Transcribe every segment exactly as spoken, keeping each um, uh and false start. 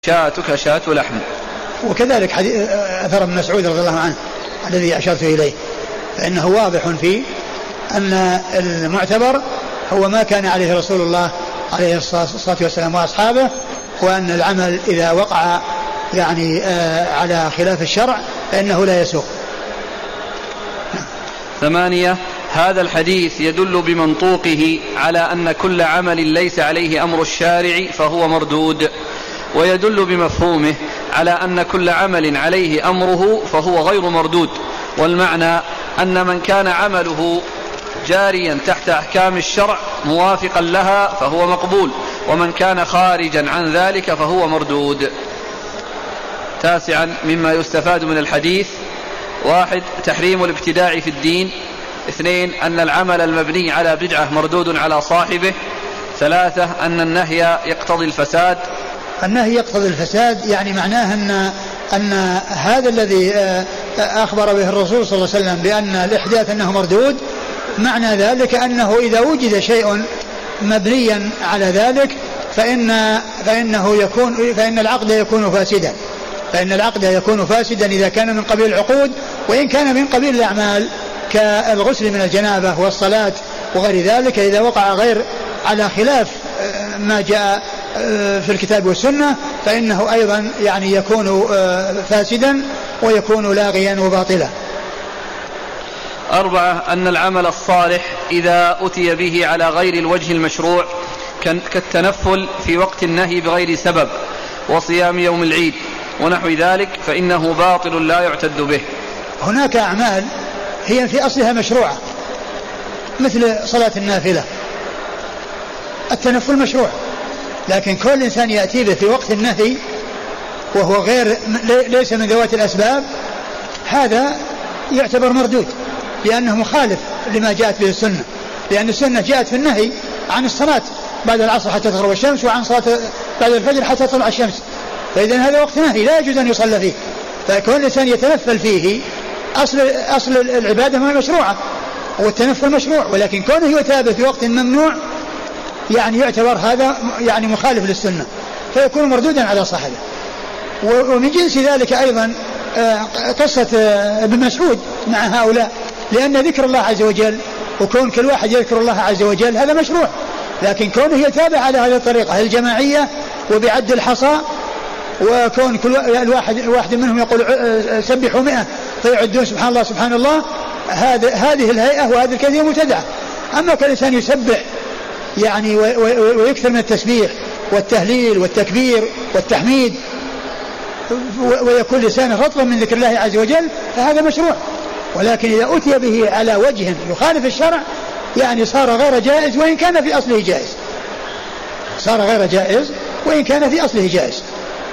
شاتك شات لحم. وكذلك أثر ابن مسعود رضي الله عنه الذي أشرت إليه، فإنه واضح في أن المعتبر هو ما كان عليه رسول الله عليه الصلاة والسلام وأصحابه، وأن العمل إذا وقع يعني على خلاف الشرع فإنه لا يسوق. ثمانية: هذا الحديث يدل بمنطوقه على أن كل عمل ليس عليه أمر الشارع فهو مردود، ويدل بمفهومه على أن كل عمل عليه أمره فهو غير مردود. والمعنى أن من كان عمله جاريا تحت أحكام الشرع موافقا لها فهو مقبول، ومن كان خارجا عن ذلك فهو مردود. تاسعا: مما يستفاد من الحديث: واحد، تحريم الابتداع في الدين. اثنين، أن العمل المبني على بدعة مردود على صاحبه. ثلاثة، أن النهي يقتضي الفساد. النهي يقتضي الفساد يعني معناه أن, أن هذا الذي أخبر به الرسول صلى الله عليه وسلم بأن الإحداث أنه مردود، معنى ذلك أنه إذا وجد شيء مبنيا على ذلك فإن فإنه يكون فإن العقد يكون فاسدا فإن العقد يكون فاسدا إذا كان من قبيل العقود، وإن كان من قبيل الأعمال كالغسل من الجنابة والصلاة وغير ذلك، إذا وقع غير على خلاف ما جاء في الكتاب والسنة فإنه أيضا يعني يكون فاسدا ويكون لاغيا وباطلا. أربعة: أن العمل الصالح إذا أتي به على غير الوجه المشروع كالتنفل في وقت النهي بغير سبب وصيام يوم العيد ونحو ذلك فإنه باطل لا يعتد به. هناك أعمال هي في أصلها مشروعة مثل صلاة النافلة، التنفل مشروع، لكن كل إنسان يأتي به في وقت النهي وهو غير ليس من ذوات الأسباب هذا يعتبر مردود، لأنه مخالف لما جاءت به السنة، لأن السنة جاءت في النهي عن الصلاة بعد العصر حتى تغرب الشمس، وعن صلاة بعد الفجر حتى تطلع الشمس، فإذا هذا وقت نهي لا يجوز أن يصلى فيه، فكون الإنسان يتنفل فيه أصل, أصل العبادة ما مشروعة والتنفل مشروع، ولكن كونه يتابع في وقت ممنوع يعني يعتبر هذا يعني مخالف للسنة فيكون مردودا على صاحبه. ومن جنس ذلك أيضا قصة ابن مسعود مع هؤلاء، لأن ذكر الله عز وجل وكون كل واحد يذكر الله عز وجل هذا مشروع، لكن كونه يتابع على هذه الطريقة الجماعية وبعد الحصى، وكون كل الواحد الواحد منهم يقول سبحوا مئة فيعدون سبحان الله سبحان الله، هذا هذه الهيئة وهذه الكيفية مبتدعة. أما كان الإنسان يسبح يعني ويكثر من التسبيح والتهليل والتكبير والتحميد ويكون لسانه رطبا من ذكر الله عز وجل فهذا مشروع، ولكن إذا أتي به على وجه يخالف الشرع يعني صار غير جائز وإن كان في أصله جائز صار غير جائز وإن كان في أصله جائز.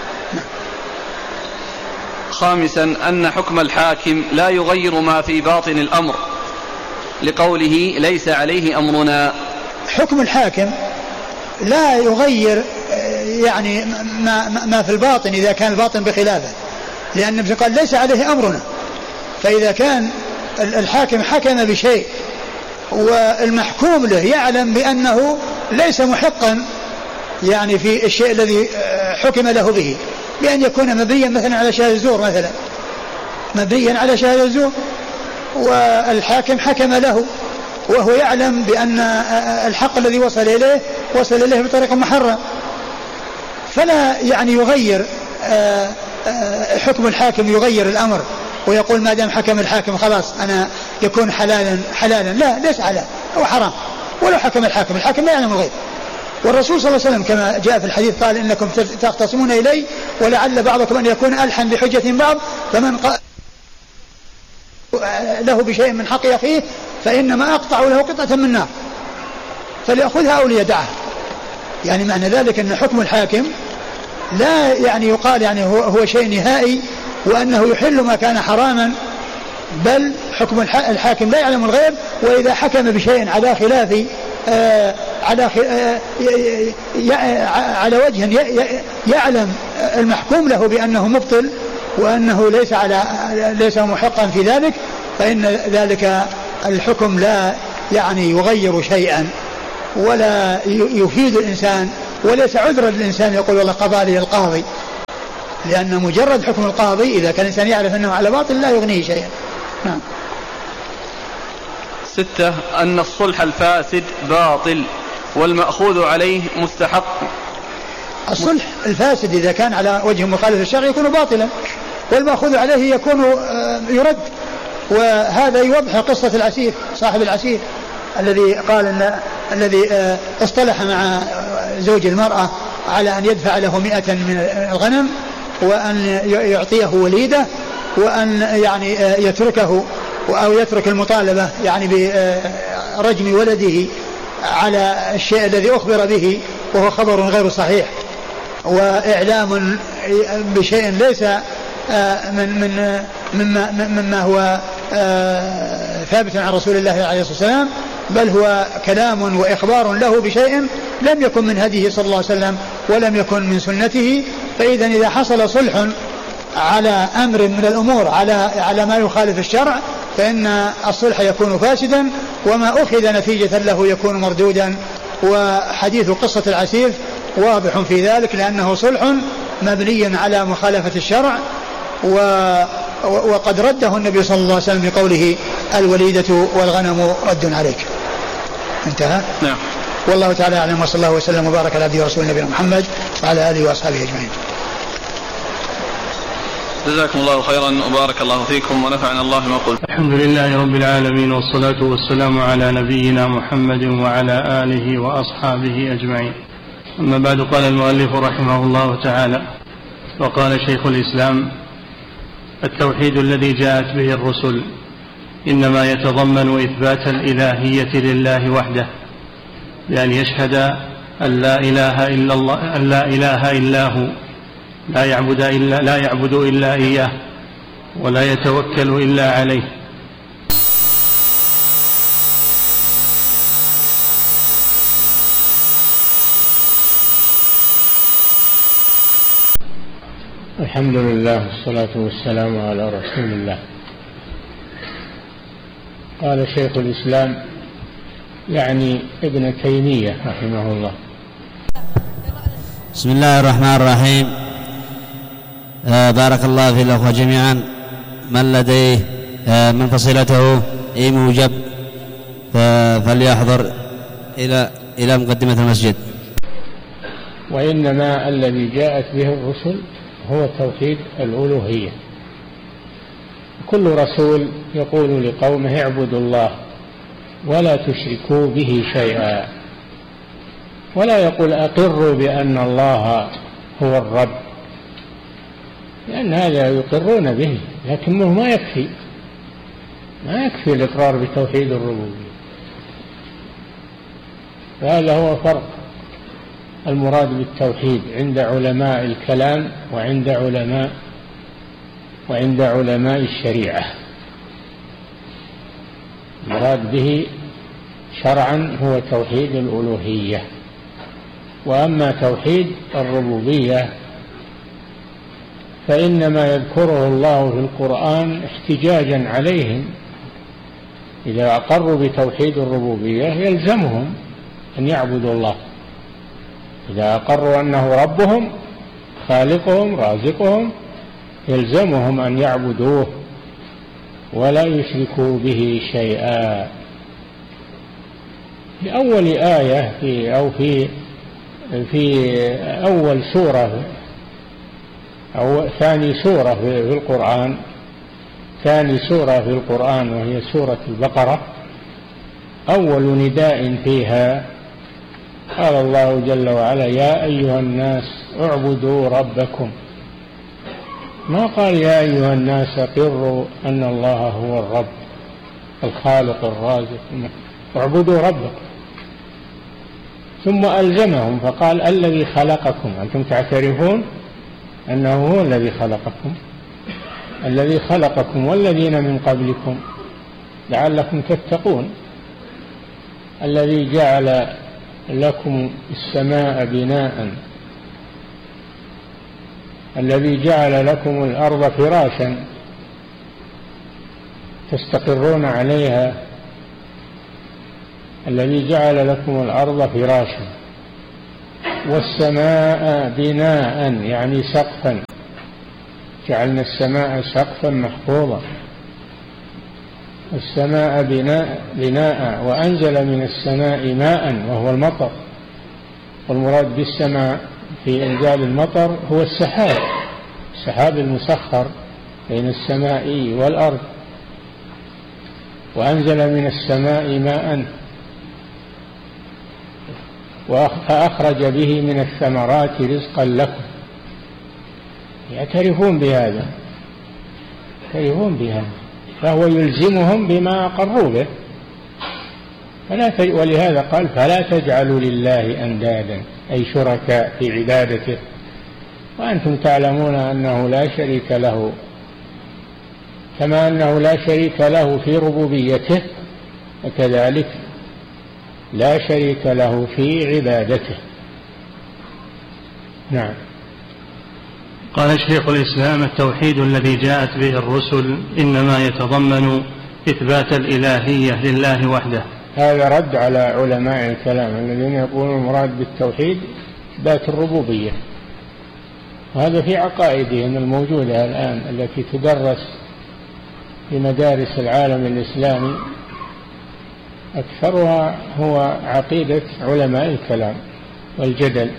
خامسا: أن حكم الحاكم لا يغير ما في باطن الأمر لقوله ليس عليه أمرنا. حكم الحاكم لا يغير يعني ما, ما في الباطن إذا كان الباطن بخلافه، لأن ابن قال ليس عليه أمرنا، فإذا كان الحاكم حكم بشيء والمحكوم له يعلم بأنه ليس محقا يعني في الشيء الذي حكم له به، بأن يكون مبنيا مثلا على شهادة الزور مثلا مبنيا على شهادة الزور والحاكم حكم له وهو يعلم بأن الحق الذي وصل إليه وصل إليه بطريقة محرمة، فلا يعني يغير حكم الحاكم يغير الأمر ويقول ما دام حكم الحاكم خلاص أنا يكون حلالا حلالا، لا ليس حلال هو حرام ولو حكم الحاكم، الحاكم لا يعلم الغيب. والرسول صلى الله عليه وسلم كما جاء في الحديث قال إنكم تختصمون إلي ولعل بعضكم أن يكون ألحن بحجة بعض، فمن قال له بشيء من حق أخيه فإنما أقطع له قطعة من نار فليأخذها أو ليدعها. يعني معنى ذلك أن حكم الحاكم لا يعني يقال يعني هو, هو شيء نهائي وأنه يحل ما كان حراما، بل حكم الحاكم لا يعلم الغيب، وإذا حكم بشيء على خلاف آه على آه على وجه يعلم المحكوم له بأنه مبطل وأنه ليس على ليس محقا في ذلك، فإن ذلك الحكم لا يعني يغير شيئا ولا يفيد الإنسان وليس عذرا للإنسان يقول والله قضى لي القاضي. لأن مجرد حكم القاضي إذا كان الإنسان يعرف أنه على باطل لا يغنيه شيئا. نعم. ستة أن الصلح الفاسد باطل والمأخوذ عليه مستحق. الصلح الفاسد إذا كان على وجه مخالف الشرع يكون باطلا، والمأخوذ عليه يكون يرد. وهذا يوضح قصة العسير صاحب العسير الذي قال أن الذي اصطلح مع زوج المرأة على أن يدفع له مئة من الغنم وأن يعطيه وليده وأن يعني يتركه أو يترك المطالبة يعني برجم ولده على الشيء الذي أخبر به وهو خبر غير صحيح، وإعلام بشيء ليس من من مما, مما هو ثابت عن رسول الله عليه الصلاة والسلام، بل هو كلام وإخبار له بشيء لم يكن من هديه صلى الله عليه وسلم ولم يكن من سنته. فإذا إذا حصل صلح على أمر من الأمور على على ما يخالف الشرع فإن الصلح يكون فاسدا وما أخذ نتيجة له يكون مردودا. وحديث قصة العسير واضح في ذلك لأنه صلح مبني على مخالفة الشرع، وقد رده النبي صلى الله عليه وسلم بقوله الوليدة والغنم رد عليك. انتهى. نعم. والله تعالى أعلم، وصلى الله وسلم وبارك على عبده ورسوله نبينا محمد وعلى آله وأصحابه أجمعين. جزاكم الله خيرا وبارك الله فيكم ونفعنا الله ما قلت. الحمد لله رب العالمين والصلاة والسلام على نبينا محمد وعلى آله وأصحابه أجمعين. أما بعد، قال المؤلف رحمه الله تعالى: وقال شيخ الإسلام: التوحيد الذي جاءت به الرسل إنما يتضمن إثبات الإلهية لله وحده، بأن يشهد أن لا إله إلا الله، أن لا إله إلا هو، لا يعبد إلا, لا يعبد إلا إياه، ولا يتوكل إلا عليه. الحمد لله والصلاة والسلام على رسول الله. قال شيخ الإسلام يعني ابن تيمية رحمه الله: بسم الله الرحمن الرحيم. آه بارك الله في الأخوة جميعا. من لديه آه من فصيلته أي موجب فليحضر إلى إلى مقدمة المسجد. وإنما الذي جاءت به الرسل هو توحيد الألوهية. كل رسول يقول لقومه اعبدوا الله ولا تشركوا به شيئا، ولا يقول أقروا بأن الله هو الرب، لأن هذا يقرون به لكنه ما يكفي ما يكفي الإقرار بتوحيد الربوبية. فهذا هو فرق المراد بالتوحيد عند علماء الكلام وعند علماء وعند علماء الشريعة. المراد به شرعا هو توحيد الألوهية، وأما توحيد الربوبية فإنما يذكره الله في القرآن احتجاجا عليهم. إذا أقروا بتوحيد الربوبية يلزمهم أن يعبدوا الله. إذا أقروا أنه ربهم خالقهم رازقهم يلزمهم أن يعبدوه ولا يشركوا به شيئا. في أول آية في أو في في أول سورة أو ثاني سورة في القرآن ثاني سورة في القرآن وهي سورة البقرة، أول نداء فيها قال الله جل وعلا: يا أيها الناس اعبدوا ربكم. ما قال يا أيها الناس أقروا أن الله هو الرب الخالق الرازق، اعبدوا ربكم. ثم ألزمهم فقال: الذي خلقكم. أنتم تعترفون أنه هو الذي خلقكم، الذي خلقكم والذين من قبلكم لعلكم تتقون، الذي جعل لكم السماء بناء، الذي جعل لكم الأرض فراشا تستقرون عليها، الذي جعل لكم الأرض فراشا والسماء بناء يعني سقفا جعلنا السماء سقفا محفوظا، السماء بناء, بناء وأنزل من السماء ماء وهو المطر، والمراد بالسماء في إنزال المطر هو السحاب، السحاب المسخر بين السماء والأرض. وأنزل من السماء ماء فأخرج به من الثمرات رزقا لكم. يعترفون بهذا، يعترفون بهذا، فهو يلزمهم بما أقروا به. فلا ت... ولهذا قال فلا تجعلوا لله أندادا أي شركاء في عبادته وأنتم تعلمون أنه لا شريك له، كما أنه لا شريك له في ربوبيته وكذلك لا شريك له في عبادته. نعم. قال شيخ الإسلام: التوحيد الذي جاءت به الرسل إنما يتضمن إثبات الإلهية لله وحده. هذا رد على علماء الكلام الذين يقولون المراد بالتوحيد إثبات الربوبية، وهذا في عقائدهم الموجودة الآن التي تدرس في مدارس العالم الإسلامي، أكثرها هو عقيدة علماء الكلام والجدل.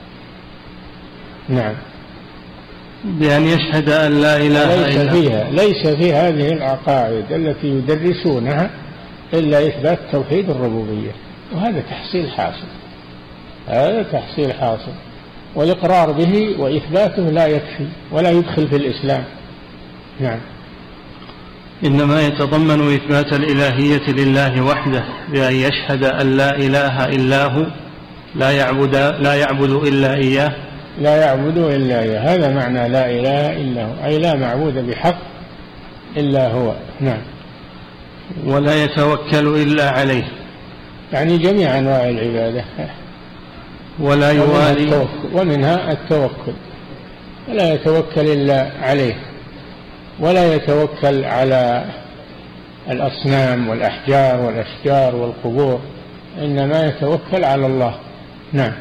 نعم. بأن يشهد أن لا إله ليس إلا فيها ليس في هذه العقائد التي يدرسونها إلا إثبات توحيد الربوبية، وهذا تحصيل حاصل، هذا تحصيل حاصل، والإقرار به وإثباته لا يكفي ولا يدخل في الإسلام. نعم. إنما يتضمن إثبات الإلهية لله وحده بأن يشهد أن لا إله إلا هو لا يعبد لا يعبد إلا إياه لا يعبد إلا إياه، هذا معنى لا إله إلا هو، أي لا معبود بحق إلا هو. نعم. ولا يتوكل إلا عليه، يعني جميع أنواع العبادة، ولا يوالي، ومنها التوكل، ولا يتوكل إلا عليه، ولا يتوكل على الأصنام والأحجار والأشجار والقبور، إنما يتوكل على الله. نعم.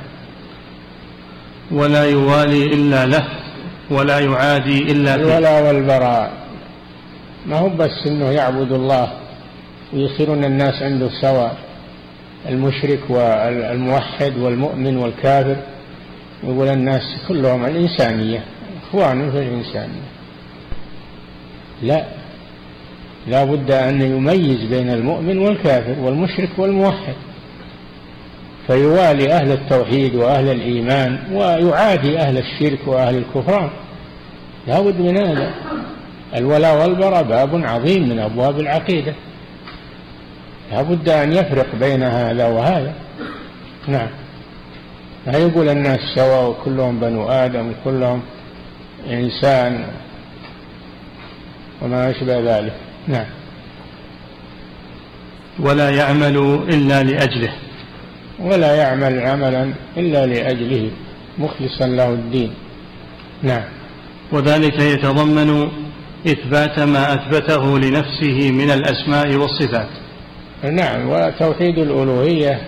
ولا يوالي إلا له، ولا يعادي إلا فيه. الولاء والبراء ما هو بس إنه يعبد الله ويصيرون الناس عنده سواء، المشرك والموحد والمؤمن والكافر، يقول الناس كلهم الإنسانية إخوان في الإنسانية. لا، لا بد أن يميز بين المؤمن والكافر والمشرك والموحد، فيوالي أهل التوحيد وأهل الإيمان ويعادي أهل الشرك وأهل الكفران. لا بد من هذا. الولاء والبراء باب عظيم من أبواب العقيدة، لا بد أن يفرق بين هذا وهذا. نعم. لا يقول الناس سواء وكلهم بنو آدم وكلهم إنسان وما أشبه ذلك. نعم. ولا يعمل إلا لأجله، ولا يعمل عملا إلا لأجله مخلصا له الدين. نعم. وذلك يتضمن إثبات ما أثبته لنفسه من الأسماء والصفات. نعم. وتوحيد الألوهية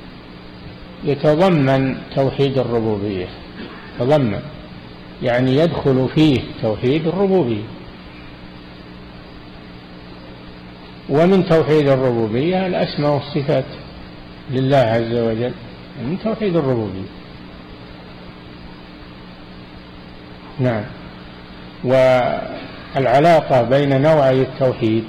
يتضمن توحيد الربوبية، يتضمن يعني يدخل فيه توحيد الربوبية. ومن توحيد الربوبية الأسماء والصفات لله عز وجل، من توحيد الربوبية. نعم. والعلاقة بين نوعي التوحيد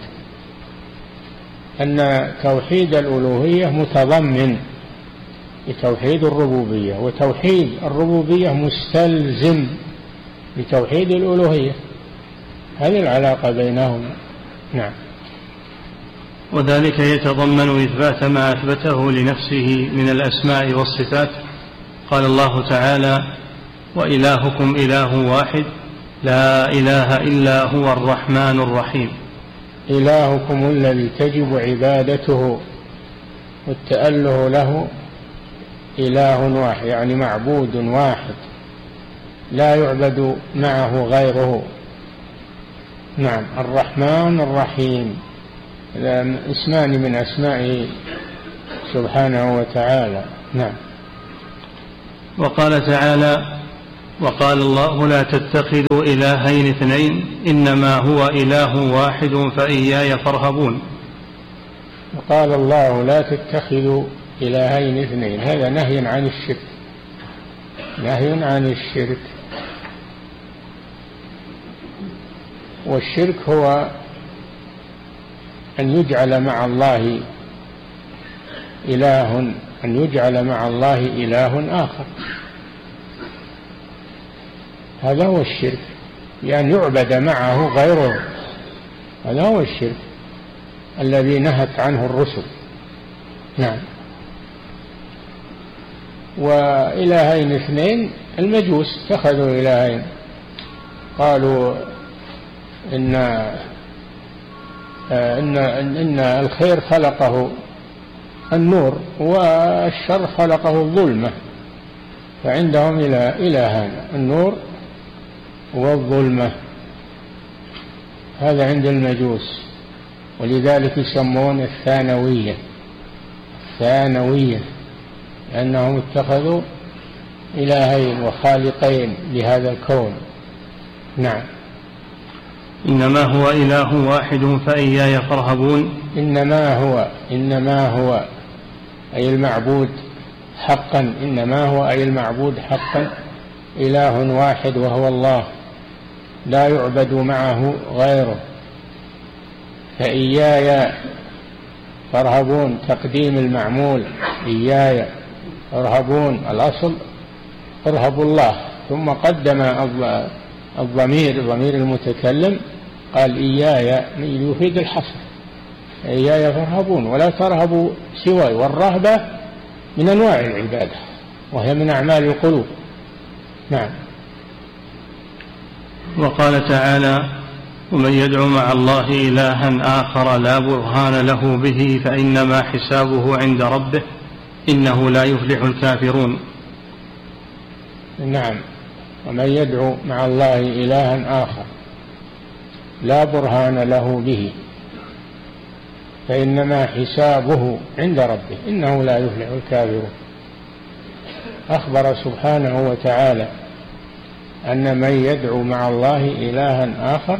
أن توحيد الألوهية متضمن لتوحيد الربوبية، وتوحيد الربوبية مستلزم لتوحيد الألوهية، هذه العلاقة بينهما. نعم. وذلك يتضمن إثبات ما أثبته لنفسه من الأسماء والصفات. قال الله تعالى: وإلهكم إله واحد لا إله إلا هو الرحمن الرحيم. إلهكم الذي تجب عبادته والتأله له إله واحد، يعني معبود واحد لا يعبد معه غيره. نعم. الرحمن الرحيم اسمان من أسمائه سبحانه وتعالى. نعم. وقال تعالى: وقال الله لا تتخذوا إلهين اثنين إنما هو إله واحد فإياي فارهبون. وقال الله لا تتخذوا إلهين اثنين، هذا نهي عن الشرك، نهي عن الشرك. والشرك هو أن يجعل مع الله إله أن يجعل مع الله إله آخر، هذا هو الشرك، لأن يعبد معه غيره، هذا هو الشرك الذي نهت عنه الرسل. نعم. وإلهين اثنين المجوس اتخذوا إلهين، قالوا إن إن إن الخير خلقه النور والشر خلقه الظلمة، فعندهم إلهان النور والظلمة، هذا عند المجوس، ولذلك يسمون الثانوية، الثانوية لأنهم اتخذوا إلهين وخالقين لهذا الكون. نعم. إنما هو إله واحد فإياي فارهبون. إنما هو إنما هو أي المعبود حقا، إنما هو أي المعبود حقا إله واحد وهو الله، لا يعبد معه غيره، فإياي فارهبون، تقديم المعمول إياي ارهبون، الأصل ارهبوا الله، ثم قدم الضمير ضمير المتكلم قال إياي يفيد الحصر، إياي فارهبون ولا ترهبوا سواي. والرهبة من أنواع العبادة وهي من أعمال القلوب. نعم. وقال تعالى ومن يدعو مع الله إلها آخر لا برهان له به فإنما حسابه عند ربه إنه لا يفلح الكافرون. نعم. ومن يدعو مع الله إلها آخر لا برهان له به فإنما حسابه عند ربه إنه لا يفلح الكافرون. أخبر سبحانه وتعالى أن من يدعو مع الله إلها آخر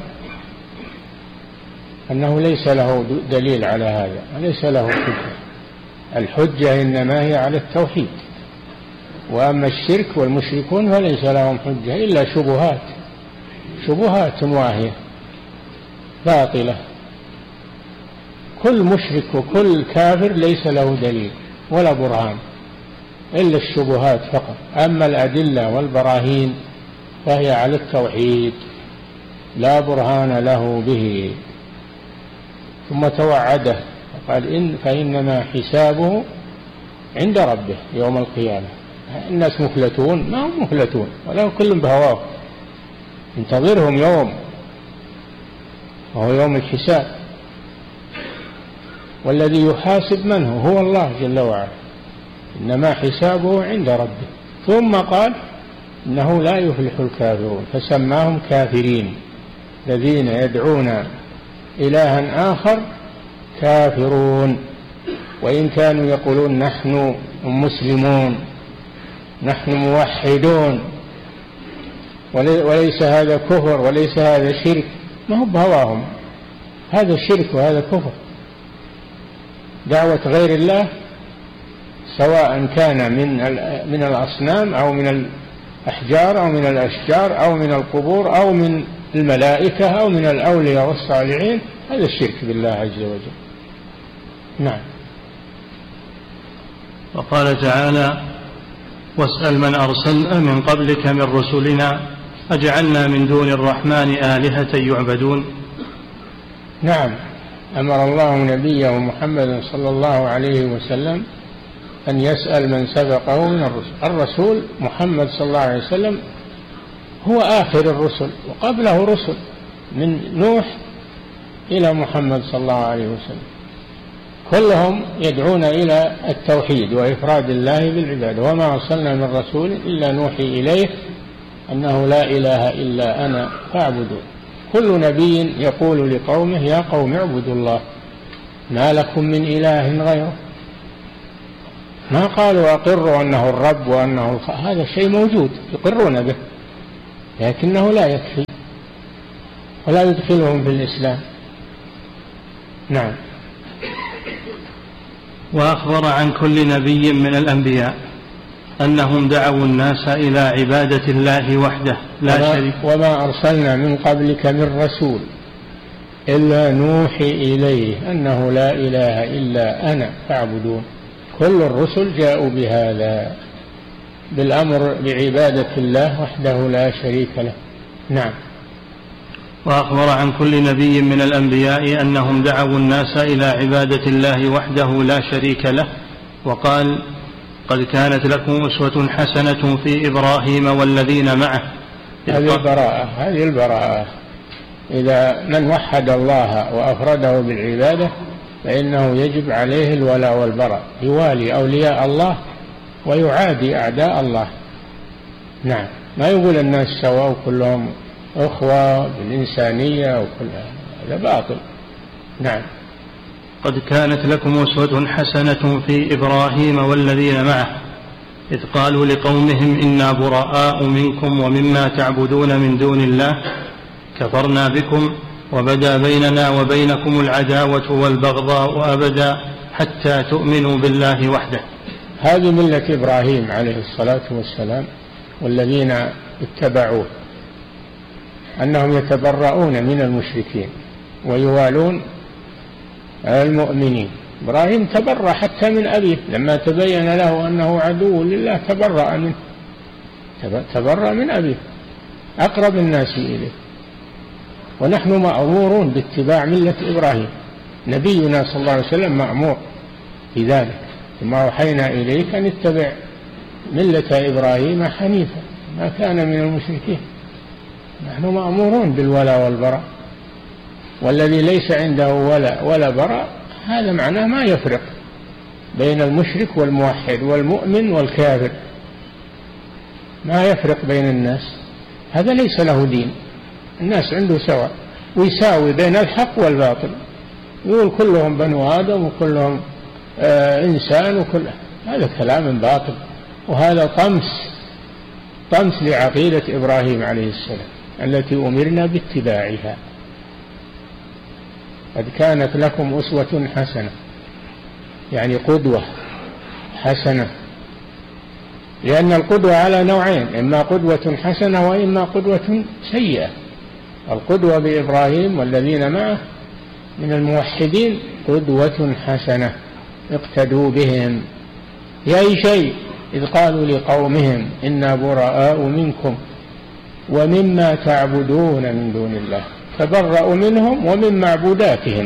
أنه ليس له دليل على هذا، ليس له حجة، الحجة إنما هي على التوحيد، وأما الشرك والمشركون فليس لهم حجة إلا شبهات، شبهات واهية باطلة. كل مشرك وكل كافر ليس له دليل ولا برهان إلا الشبهات فقط، أما الأدلة والبراهين فهي على التوحيد لا برهان له به. ثم توعده قال إن فإنما حسابه عند ربه يوم القيامة. الناس مفلتون؟ ما هم مفلتون ولا كل بهواه، انتظرهم يوم وهو يوم الحساب، والذي يحاسب من هو؟ هو الله جل وعلا، إنما حسابه عند ربه. ثم قال إنه لا يفلح الكافرون، فسماهم كافرين، الذين يدعون إلها آخر كافرون، وإن كانوا يقولون نحن مسلمون نحن موحدون، وليس هذا كفر وليس هذا شرك، ما هو بهواهم، هذا شرك وهذا كفر. دعوة غير الله سواء كان من من الأصنام أو من الأحجار أو من الأشجار أو من القبور أو من الملائكة أو من الأولياء والصالحين، هذا الشرك بالله عز وجل. نعم. وقال تعالى واسأل من أرسلنا من قبلك من رسلنا أجعلنا من دون الرحمن آلهة يعبدون. نعم. أمر الله نبيه محمد صلى الله عليه وسلم أن يسأل من سبقه من الرسل. الرسول محمد صلى الله عليه وسلم هو آخر الرسل، وقبله رسل من نوح إلى محمد صلى الله عليه وسلم، كلهم يدعون إلى التوحيد وإفراد الله بالعبادة. وما أرسلنا من رسول إلا نوحي إليه أنه لا إله إلا أنا فاعبدون. كل نبي يقول لقومه يا قوم اعبدوا الله ما لكم من إله غيره، ما قالوا أقروا أنه الرب وأنه الخ... هذا شيء موجود يقرون به، لكنه لا يكفي ولا يدخلهم في الإسلام. نعم. وأخبر عن كل نبي من الأنبياء أنهم دعوا الناس إلى عبادة الله وحده لا شريك له. وما أرسلنا من قبلك من رسول إلا نوحي إليه أنه لا إله إلا أنا فاعبدون. كل الرسل جاءوا بهذا، بالأمر بعبادة الله وحده لا شريك له. نعم. وأخبر عن كل نبي من الأنبياء أنهم دعوا الناس إلى عبادة الله وحده لا شريك له، وقال: قد كانت لكم أسوة حسنة في إبراهيم والذين معه. هذه البراءة، هذه البراءة. إذا من وحد الله وأفرده بالعبادة فإنه يجب عليه الولاء والبراء، يوالي أولياء الله ويعادي أعداء الله. نعم. ما يقول الناس سواء كلهم أخوة بالإنسانية وكل هذا باطل. نعم. قد كانت لكم أسوة حسنة في إبراهيم والذين معه إذ قالوا لقومهم إنا براء منكم ومما تعبدون من دون الله كفرنا بكم وبدا بيننا وبينكم العداوة والبغضاء أبدا حتى تؤمنوا بالله وحده. هذه ملة إبراهيم عليه الصلاة والسلام والذين اتبعوه، أنهم يتبرؤون من المشركين ويوالون المؤمنين. إبراهيم تبرأ حتى من أبيه لما تبين له أنه عدو لله، تبرأ منه، تبرأ من أبيه أقرب الناس إليه. ونحن مأمورون باتباع ملة إبراهيم، نبينا صلى الله عليه وسلم مأمور بذلك، ثم أوحينا إليك أن اتبع ملة إبراهيم حنيفا ما كان من المشركين. نحن مأمورون بالولاء والبراء، والذي ليس عنده ولا ولا براء هذا معناه ما يفرق بين المشرك والموحد والمؤمن والكافر، ما يفرق بين الناس، هذا ليس له دين. الناس عنده سواء ويساوي بين الحق والباطل، يقول كلهم بنو آدم وكلهم آه إنسان وكل هذا كلام باطل، وهذا طمس طمس لعقيدة إبراهيم عليه السلام التي أمرنا باتباعها. قد كانت لكم أسوة حسنة، يعني قدوة حسنة، لأن القدوة على نوعين، إما قدوة حسنة وإما قدوة سيئة. القدوة بإبراهيم والذين معه من الموحدين قدوة حسنة اقتدوا بهم في أي شيء إذ قالوا لقومهم إنا براء منكم ومما تعبدون من دون الله، تبرأوا منهم ومن معبوداتهم.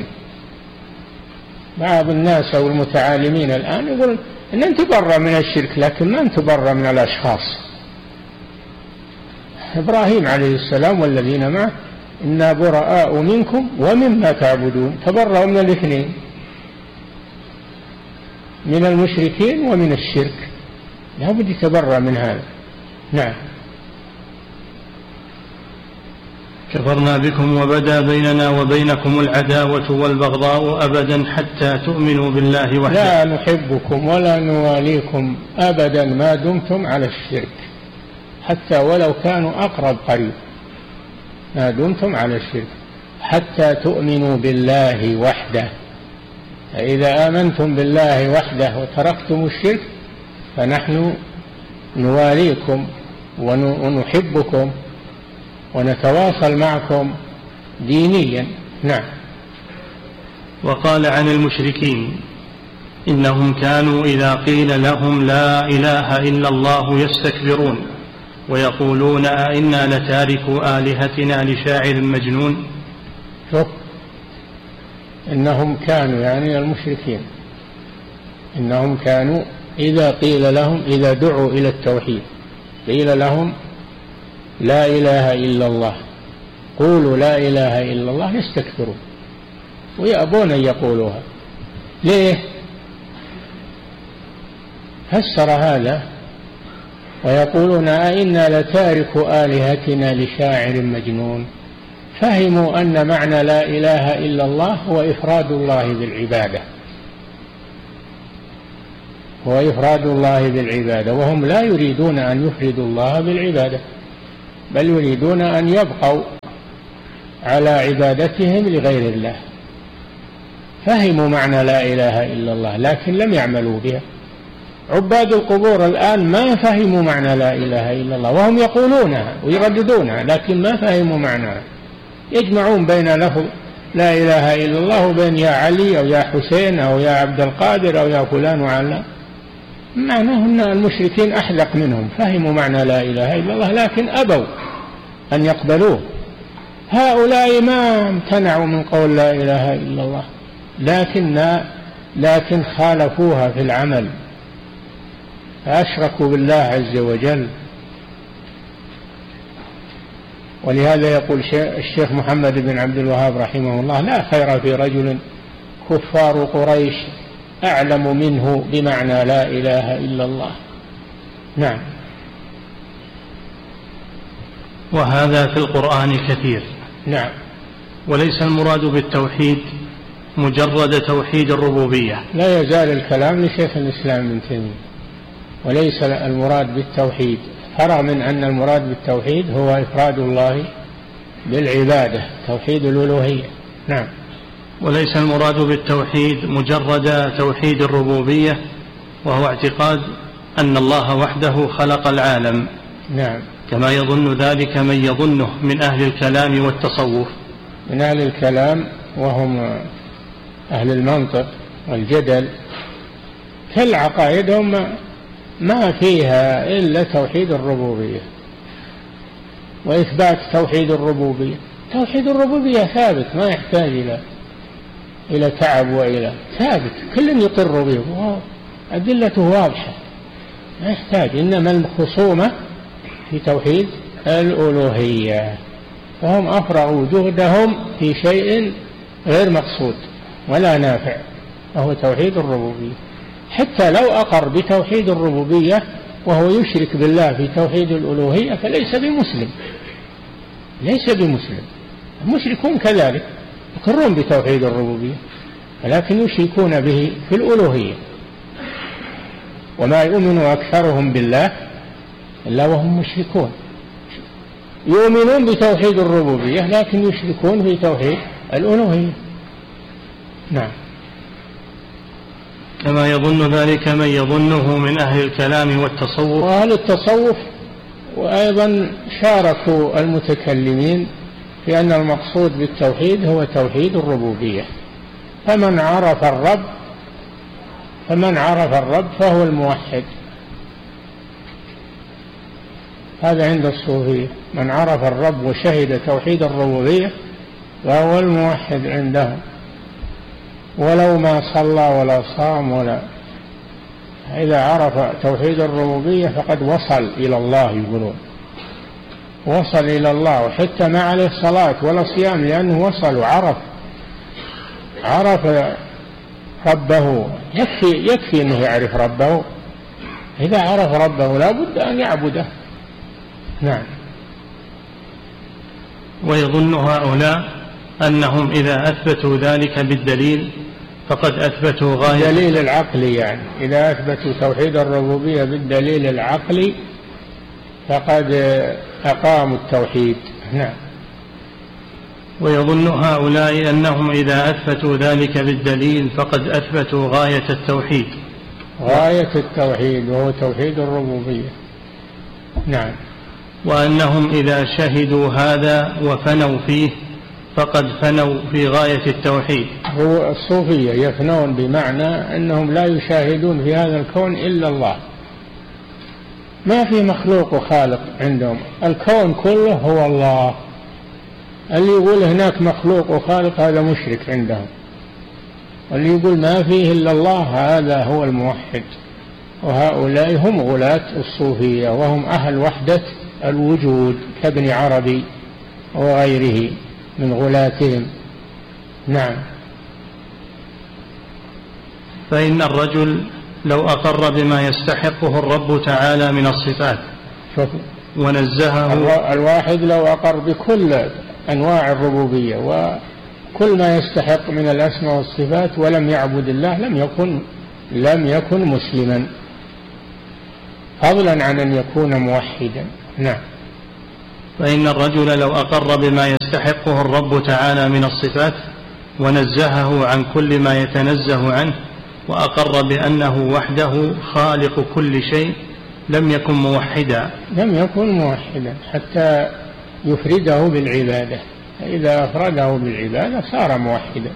بعض الناس أو المتعالمين الآن يقول إن نتبرأ من الشرك لكن ما نتبرأ من الأشخاص. إبراهيم عليه السلام والذين معه إنا براء منكم ومما تعبدون، تبرأوا من الاثنين، من المشركين ومن الشرك، لا بد يتبرأ من هذا. نعم. كفرنا بكم وبدا بيننا وبينكم العداوة والبغضاء أبدا حتى تؤمنوا بالله وحده. لا نحبكم ولا نواليكم أبدا ما دمتم على الشرك، حتى ولو كانوا أقرب قريب، ما دمتم على الشرك حتى تؤمنوا بالله وحده. فإذا آمنتم بالله وحده وتركتم الشرك فنحن نواليكم ونحبكم ونتواصل معكم دينيا. نعم. وقال عن المشركين إنهم كانوا إذا قيل لهم لا إله إلا الله يستكبرون ويقولون أئنا لتاركوا آلهتنا لشاعر مجنون. شوف، إنهم كانوا يعني المشركين، إنهم كانوا إذا قيل لهم، إذا دعوا إلى التوحيد قيل لهم لا إله إلا الله، قولوا لا إله إلا الله، يستكبرون ويأبون أن يقولوها. ليه؟ فسر هذا ويقولون أئنا لتارك آلهتنا لشاعر مجنون. فهموا أن معنى لا إله إلا الله هو إفراد الله بالعبادة، هو إفراد الله بالعبادة، وهم لا يريدون أن يفردوا الله بالعبادة، بل يريدون أن يبقوا على عبادتهم لغير الله. فهموا معنى لا إله إلا الله لكن لم يعملوا بها. عباد القبور الآن ما فهموا معنى لا إله إلا الله، وهم يقولونها ويرددونها لكن ما فهموا معناها. يجمعون بين لفظ لا إله إلا الله وبين يا علي أو يا حسين أو يا عبد القادر أو يا فلان وعلان. معناه أن المشركين أحذق منهم، فهموا معنى لا إله إلا الله لكن أبوا أن يقبلوه. هؤلاء ما امتنعوا من قول لا إله إلا الله لكن لكن خالفوها في العمل، فأشركوا بالله عز وجل. ولهذا يقول الشيخ محمد بن عبد الوهاب رحمه الله: لا خير في رجل كفار قريش أعلم منه بمعنى لا إله إلا الله. نعم. وهذا في القرآن كثير. نعم. وليس المراد بالتوحيد مجرد توحيد الربوبية. لا يزال الكلام لشيخ الإسلام ابن تيمية. وليس المراد بالتوحيد، فرغ من أن المراد بالتوحيد هو إفراد الله بالعبادة، توحيد الألوهية. نعم. وليس المراد بالتوحيد مجرد توحيد الربوبية، وهو اعتقاد أن الله وحده خلق العالم. نعم. كما يظن ذلك من يظنه من أهل الكلام والتصوف. من أهل الكلام وهم أهل المنطق والجدل، كل عقائدهم ما فيها إلا توحيد الربوبية وإثبات توحيد الربوبية. توحيد الربوبية ثابت، ما يحتاج إلى إلى تعب وإلى ثابت، كل يقر به، أدلته واضحة، ما يحتاج. إنما الخصومة في توحيد الألوهية، فهم أفرغوا جهدهم في شيء غير مقصود ولا نافع، وهو توحيد الربوبية. حتى لو أقر بتوحيد الربوبية وهو يشرك بالله في توحيد الألوهية فليس بمسلم، ليس بمسلم. المشركون كذلك يقرون بتوحيد الربوبية ولكن يشركون به في الألوهية. وما يؤمن أكثرهم بالله إلا وهم مشركون، يؤمنون بتوحيد الربوبية لكن يشركون في توحيد الألوهية. نعم. كما يظن ذلك من يظنه من أهل الكلام والتصوف. وأهل التصوف وأيضا شاركوا المتكلمين في أن المقصود بالتوحيد هو توحيد الربوبية. فمن عرف الرب فمن عرف الرب فهو الموحد. هذا عند الصوفية، من عرف الرب وشهد توحيد الربوبية فهو الموحد عندهم، ولو ما صلى ولا صام ولا، إذا عرف توحيد الربوبية فقد وصل إلى الله، يقولون وصل إلى الله، وحتى ما عليه صلاة ولا صيام لأنه وصل وعرف عرف ربه. يكفي يكفي أنه يعرف ربه، إذا عرف ربه لا بد أن يعبده. نعم. ويظن هؤلاء أنهم إذا أثبتوا ذلك بالدليل فقد أثبتوا غاية الدليل العقلي، يعني إذا أثبتوا توحيد الربوبية بالدليل العقلي فقد أقاموا التوحيد. نعم. ويظن هؤلاء أنهم إذا أثبتوا ذلك بالدليل فقد أثبتوا غاية التوحيد، غاية التوحيد وهو توحيد الربوبية. نعم. وأنهم إذا شهدوا هذا وفنوا فيه فقد فنوا في غاية التوحيد. هو الصوفية يفنون بمعنى أنهم لا يشاهدون في هذا الكون إلا الله، ما في مخلوق وخالق عندهم، الكون كله هو الله. اللي يقول هناك مخلوق وخالق هذا مشرك عندهم، واللي يقول ما فيه إلا الله هذا هو الموحد. وهؤلاء هم غلاة الصوفية، وهم أهل وحدة الوجود كابن عربي وغيره من غلاتهم. نعم. فإن الرجل لو أقر بما يستحقه الرب تعالى من الصفات ونزهه، الواحد لو أقر بكل أنواع الربوبية وكل ما يستحق من الأسماء والصفات ولم يعبد الله لم يكن لم يكن مسلما، فضلا عن أن يكون موحدا. نعم. فإن الرجل لو أقر بما يستحقه الرب تعالى من الصفات ونزهه عن كل ما يتنزه عنه، وأقر بأنه وحده خالق كل شيء، لم يكن موحدا لم يكن موحدا حتى يفرده بالعبادة. فإذا أفرده بالعبادة صار موحدا،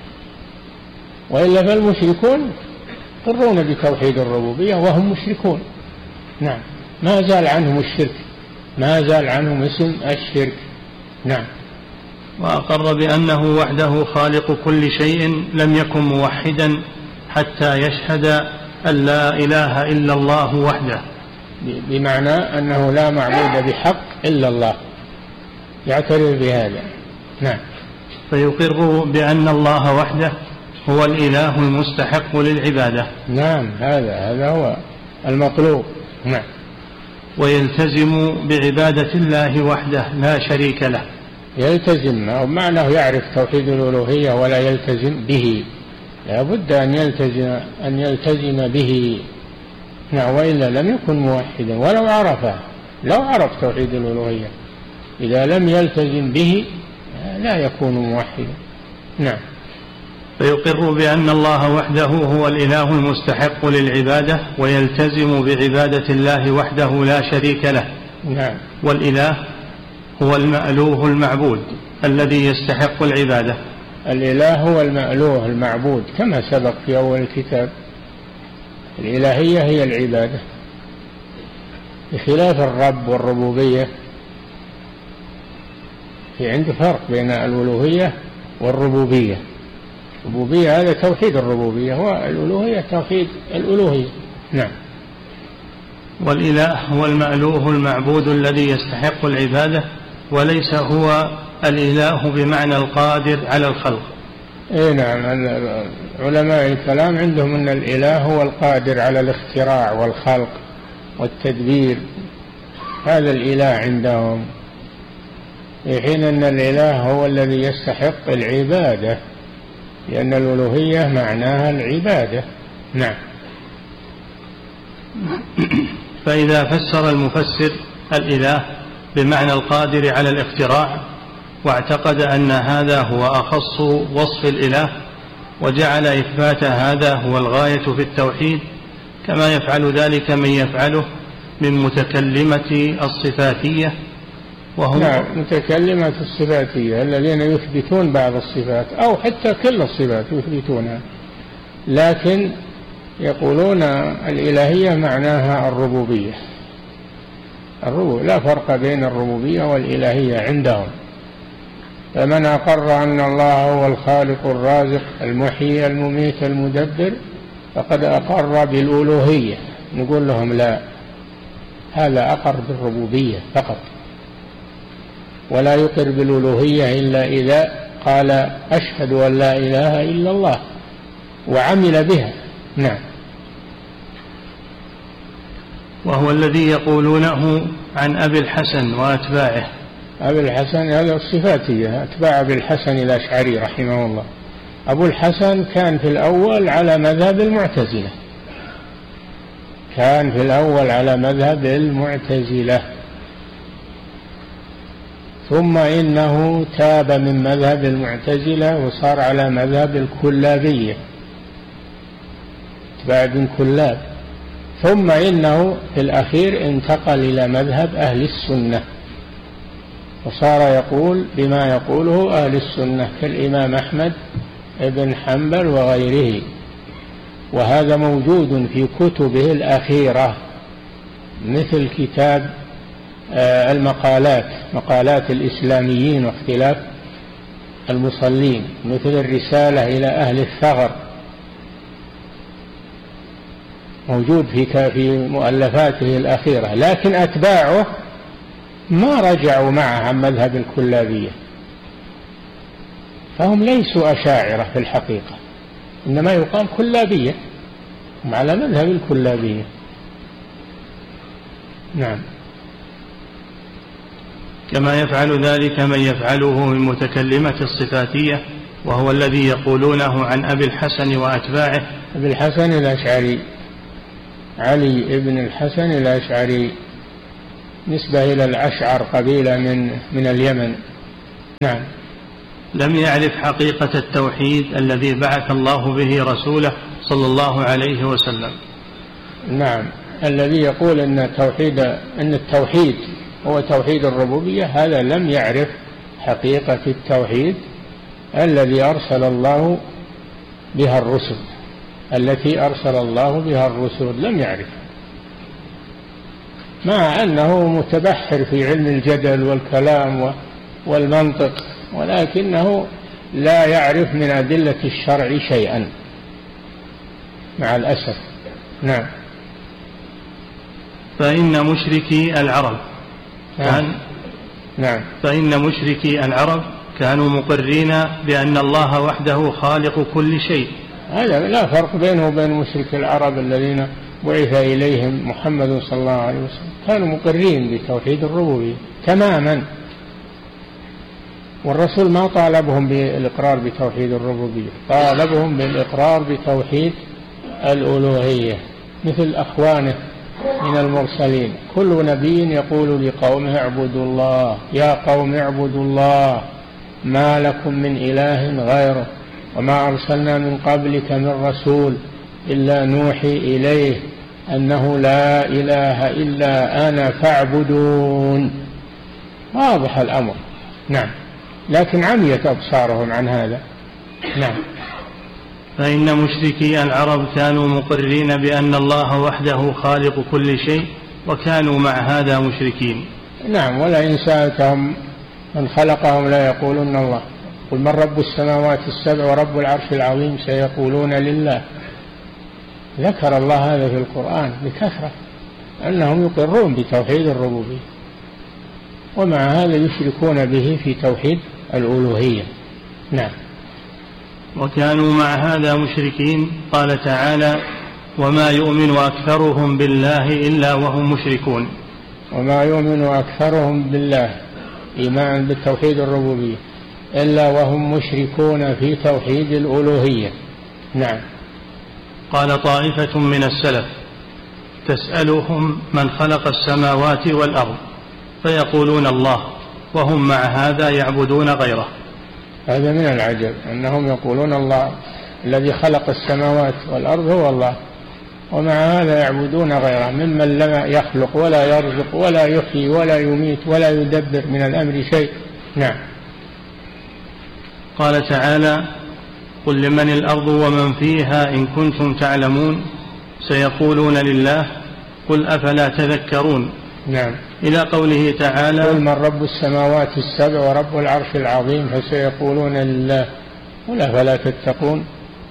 وإلا فالمشركون يقرون بتوحيد الربوبية وهم مشركون. نعم، ما زال عنهم الشرك، ما زال عنهم اسم الشرك. نعم. وأقر بأنه وحده خالق كل شيء، لم يكن موحدا حتى يشهد أن لا إله إلا الله وحده، بمعنى أنه لا معبود بحق إلا الله، يعترف بهذا. نعم. فيقر بأن الله وحده هو الإله المستحق للعبادة. نعم، هذا هذا هو المطلوب. نعم. ويلتزم بعبادة الله وحده لا شريك له. يلتزم أو معناه يعرف توحيد الألوهية ولا يلتزم به، لا بد أن يلتزم أن يلتزم به. نعم، وإلا لم يكن موحدا ولو عرفه، لو عرف توحيد الألوهية إذا لم يلتزم به لا يكون موحدا. نعم. فيقر بأن الله وحده هو الإله المستحق للعبادة، ويلتزم بعبادة الله وحده لا شريك له. نعم. والإله هو المألوه المعبود الذي يستحق العبادة. الإله هو المألوه المعبود كما سبق في أول الكتاب. الإلهية هي العبادة، بخلاف الرب والربوبية. في عنده فرق بين الألوهية والربوبية. الربوبية هذا توحيد الربوبية، والألوهية توحيد الألوهية. نعم. والإله هو المألوه المعبود الذي يستحق العبادة، وليس هو الإله بمعنى القادر على الخلق. إيه نعم، علماء الكلام عندهم أن الإله هو القادر على الاختراع والخلق والتدبير، هذا الإله عندهم، في حين أن الإله هو الذي يستحق العبادة، لأن الألوهية معناها العبادة. نعم. فإذا فسر المفسر الإله بمعنى القادر على الاختراع، واعتقد أن هذا هو أخص وصف الإله، وجعل إثبات هذا هو الغاية في التوحيد، كما يفعل ذلك من يفعله من متكلمة الصفاتية، وهم نعم، متكلمة الصفاتية الذين يثبتون بعض الصفات أو حتى كل الصفات يثبتونها، لكن يقولون الإلهية معناها الربوبية. الربوبية لا فرق بين الربوبية والإلهية عندهم. فمن أقر أن الله هو الخالق الرازق المحيي المميت المدبر فقد أقر بالألوهية. نقول لهم لا، هذا أقر بالربوبية فقط، ولا يقر بالألوهية إلا إذا قال أشهد أن لا إله إلا الله وعمل بها. نعم. وهو الذي يقولونه عن أبي الحسن وأتباعه. أبي الحسن هذا الصفاتية، أتباع أبي الحسن الأشعري رحمه الله. أبو الحسن كان في الأول على مذهب المعتزلة، كان في الأول على مذهب المعتزلة، ثم إنه تاب من مذهب المعتزلة وصار على مذهب الكلابية، اتباع ابن كلاب، ثم إنه في الأخير انتقل إلى مذهب أهل السنة، وصار يقول بما يقوله أهل السنة كالإمام أحمد بن حنبل وغيره. وهذا موجود في كتبه الأخيرة، مثل كتاب المقالات، مقالات الإسلاميين واختلاف المصلين، مثل الرسالة إلى أهل الثغر، موجود في في مؤلفاته الأخيرة. لكن أتباعه ما رجعوا معه عن مذهب الكلابية، فهم ليسوا أشاعرة في الحقيقة، إنما يقال كلابية، هم على مذهب الكلابية. نعم. كما يفعل ذلك من يفعله من متكلمة الصفاتية، وهو الذي يقولونه عن أبي الحسن وأتباعه. أبي الحسن الأشعري، علي ابن الحسن الأشعري. نسبة إلى الأشعر، قبيلة من من اليمن. نعم. لم يعرف حقيقة التوحيد الذي بعث الله به رسوله صلى الله عليه وسلم. نعم، الذي يقول أن التوحيد أن التوحيد هو توحيد الربوبية هذا لم يعرف حقيقة التوحيد الذي أرسل الله بها الرسل، التي أرسل الله بها الرسل لم يعرف، مع أنه متبحر في علم الجدل والكلام والمنطق، ولكنه لا يعرف من أدلة الشرع شيئا مع الأسف. نعم. فإن مشركي العرب كان نعم فإن مشركي العرب كانوا مقرين بأن الله وحده خالق كل شيء. هذا لا فرق بينه وبين مشرك العرب الذين بعث إليهم محمد صلى الله عليه وسلم، كانوا مقرين بتوحيد الربوبية تماما، والرسول ما طالبهم بالإقرار بتوحيد الربوبية، طالبهم بالإقرار بتوحيد الألوهية، مثل أخوانه من المرسلين، كل نبي يقول لقومه اعبدوا الله، يا قوم اعبدوا الله ما لكم من إله غيره وما أرسلنا من قبلك من رسول إلا نوحي إليه أنه لا إله إلا أنا فاعبدون. واضح الأمر. نعم، لكن عميت أبصارهم عن هذا. نعم. فإن مشركي العرب كانوا مقرين بأن الله وحده خالق كل شيء وكانوا مع هذا مشركين. نعم، ولئن سألتهم من خلقهم لا يقولون الله، قل من رب السماوات السبع ورب العرش العظيم سيقولون لله. ذكر الله هذا في القرآن بكثرة أنهم يقرون بتوحيد الربوبية، ومع هذا يشركون به في توحيد الألوهية. نعم. وكانوا مع هذا مشركين. قال تعالى وما يؤمن أكثرهم بالله إلا وهم مشركون. وما يؤمن أكثرهم بالله إيمان بالتوحيد الربوبية إلا وهم مشركون في توحيد الألوهية. نعم. قال طائفة من السلف تسألهم من خلق السماوات والأرض فيقولون الله، وهم مع هذا يعبدون غيره. هذا من العجب أنهم يقولون الله الذي خلق السماوات والأرض هو الله، ومع هذا يعبدون غيره ممن لا يخلق ولا يرزق ولا يحيي ولا يميت ولا يدبر من الأمر شيء. نعم. قال تعالى قل لمن الأرض ومن فيها إن كنتم تعلمون سيقولون لله قل أفلا تذكرون. نعم. إلى قوله تعالى قل من رب السماوات السبع ورب العرش العظيم فسيقولون لله قل أفلا تتقون.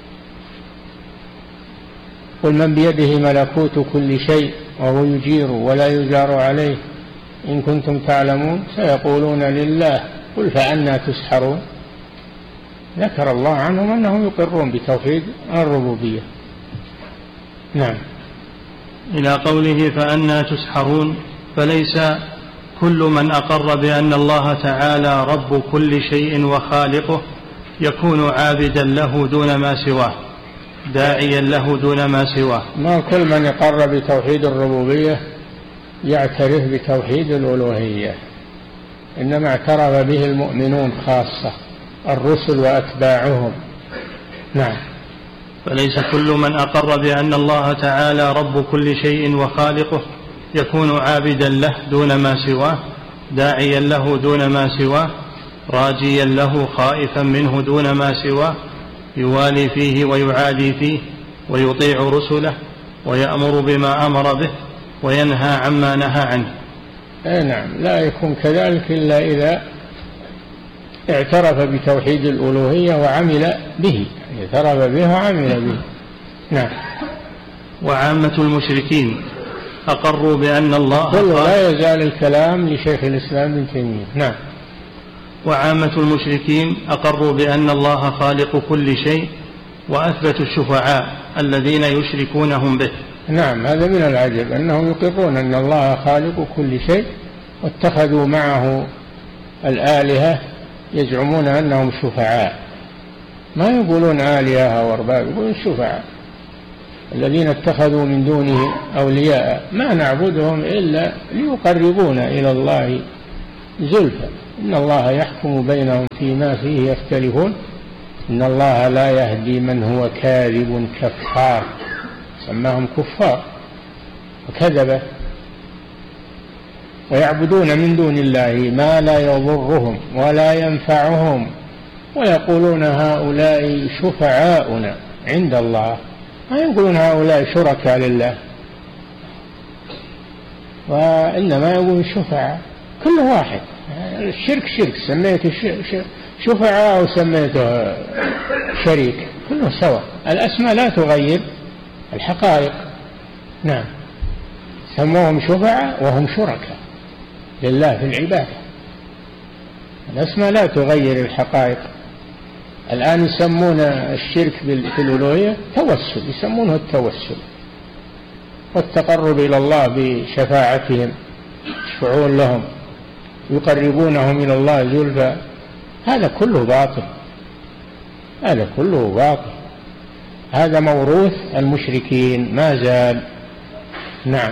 قل من بيده ملكوت كل شيء وهو يجير ولا يجار عليه إن كنتم تعلمون سيقولون لله قل فأنى تسحرون. ذكر الله عنهم أنهم يقرون بتوحيد الربوبية. نعم. إلى قوله فأنى تسحرون. فليس كل من أقر بأن الله تعالى رب كل شيء وخالقه يكون عابدا له دون ما سواه، داعيا له دون ما سواه. ما كل من يقر بتوحيد الربوبية يعترف بتوحيد الألوهية، إنما اعترف به المؤمنون خاصة، الرسل وأتباعهم. نعم. فليس كل من أقر بأن الله تعالى رب كل شيء وخالقه يكون عابدا له دون ما سواه، داعيا له دون ما سواه، راجيا له خائفا منه دون ما سواه، يوالي فيه ويعادي فيه، ويطيع رسله ويأمر بما أمر به وينهى عما نهى عنه. أي نعم، لا يكون كذلك إلا إذا اعترف بتوحيد الألوهية وعمل به، اعترف به وعمل به. نعم. وعامة المشركين أقروا بأن الله كل لا يزال الكلام لشيخ الإسلام ابن تيمية. نعم. وعامة المشركين أقروا بأن الله خالق كل شيء وأثبتوا الشفعاء الذين يشركونهم به. نعم، هذا من العجب أنهم يقرون أن الله خالق كل شيء واتخذوا معه الآلهة يزعمون أنهم شفعاء، ما يقولون آلهة وأرباب، يقولون شفعاء. الذين اتخذوا من دونه أولياء ما نعبدهم إلا ليقربونا إلى الله زلفى إن الله يحكم بينهم فيما فيه يختلفون إن الله لا يهدي من هو كاذب كفار، سماهم كفار وكذبة. ويعبدون من دون الله ما لا يضرهم ولا ينفعهم ويقولون هؤلاء شفعاؤنا عند الله، ما يقولون هؤلاء شركاء لله، وإنما يقولون شفعاء. كل واحد الشرك شرك، سميته شفعاء وسميته شريك، كله سواء. الأسماء لا تغير الحقائق. نعم، سموهم شفعاء وهم شركاء لله في العبادة. الأسماء لا تغير الحقائق. الآن يسمون الشرك في الألوهية توسل، يسمونه التوسل والتقرب إلى الله بشفاعتهم، يشفعون لهم يقربونهم إلى الله زلفى. هذا كله باطل، هذا كله باطل، هذا موروث المشركين ما زال. نعم.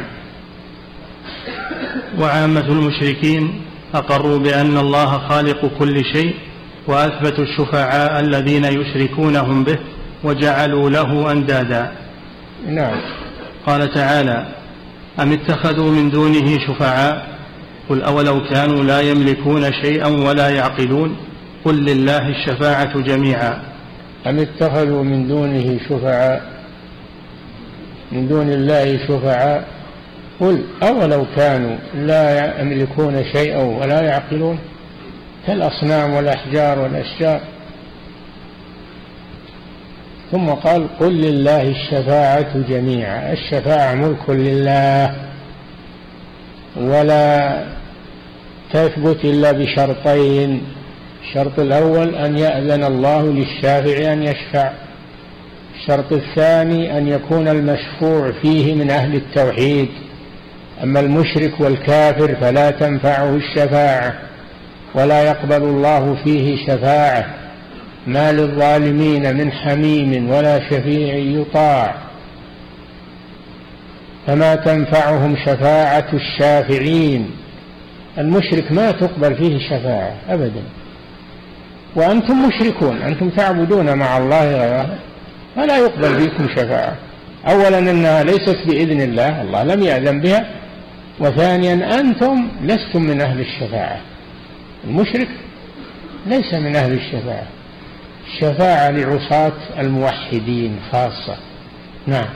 وعامة المشركين أقروا بأن الله خالق كل شيء، وأثبتوا الشفعاء الذين يشركونهم به وجعلوا له أندادا. نعم. قال تعالى: أم اتخذوا من دونه شفعاء قل أولو كانوا لا يملكون شيئا ولا يعقلون قل لله الشفاعة جميعا. أم اتخذوا من دونه شفعاء من دون الله شفعاء قل أولو كانوا لا يملكون شيئا ولا يعقلون، كالأصنام والأحجار والأشجار. ثم قال قل لله الشفاعة جميعا. الشفاعة ملك لله ولا تثبت إلا بشرطين: الشرط الأول أن يأذن الله للشافع أن يشفع، الشرط الثاني أن يكون المشفوع فيه من أهل التوحيد، أما المشرك والكافر فلا تنفعه الشفاعة ولا يقبل الله فيه شفاعة. ما للظالمين من حميم ولا شفيع يطاع، فما تنفعهم شفاعة الشافعين. المشرك ما تقبل فيه شفاعة أبدا. وأنتم مشركون، أنتم تعبدون مع الله غيره، فلا يقبل فيكم شفاعة. أولا أنها ليست بإذن الله، الله لم يأذن بها، وثانيا أنتم لستم من أهل الشفاعة. المشرك ليس من أهل الشفاعة، الشفاعة لعصاة الموحدين خاصة. نعم.